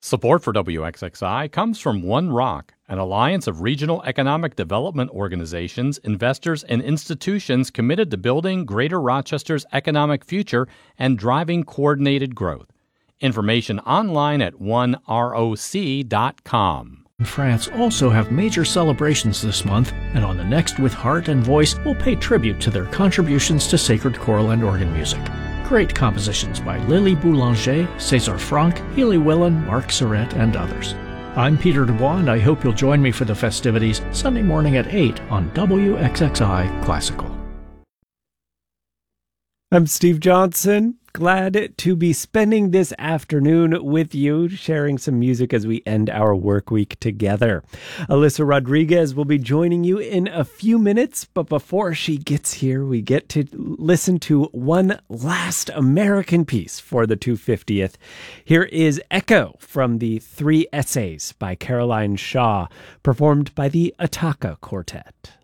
Support for WXXI comes from One Rock, an alliance of regional economic development organizations, investors, and institutions committed to building Greater Rochester's economic future and driving coordinated growth. Information online at oneroc.com. France also have major celebrations this month, and on the next With Heart and Voice, we'll pay tribute to their contributions to sacred choral and organ music. Great compositions by Lily Boulanger, César Franck, Healy Willan, Marc Surette, and others. I'm Peter Dubois, and I hope you'll join me for the festivities Sunday morning at 8 on WXXI Classical. I'm Steve Johnson. Glad to be spending this afternoon with you, sharing some music as we end our work week together. Alyssa Rodriguez will be joining you in a few minutes, but before she gets here, we get to listen to one last American piece for the 250th. Here is Echo from the Three Essays by Caroline Shaw, performed by the Attaka Quartet.